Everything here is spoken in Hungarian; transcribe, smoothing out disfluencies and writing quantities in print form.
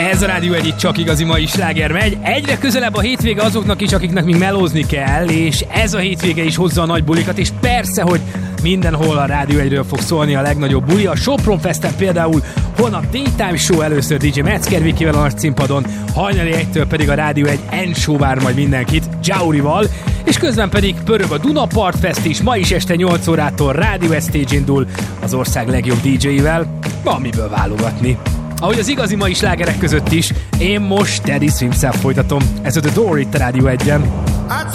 Ez a Rádió Egy, itt csak igazi mai sláger megy. Egyre közelebb a hétvége azoknak is, akiknek még melózni kell, és ez a hétvége is hozza a nagy bulikat, és persze, hogy mindenhol a Rádió Egyről fog szólni a legnagyobb buli. A Sopron Festen például holnap Daytime Show, először DJ Metzger Vikivel a nagy színpadon, hajnali 1-től pedig a Rádió Egy N-Show vár majd mindenkit Jaurival, és közben pedig pörög a Dunapart Fest is, ma is este 8 órától Rádió Egy Stage indul az ország legjobb DJ-vel, van miből válogatni. Ahogy az igazi mai slágerek között is, én most Teddy Swims-szel folytatom. Ez a The Door itt a Rádió Egyen.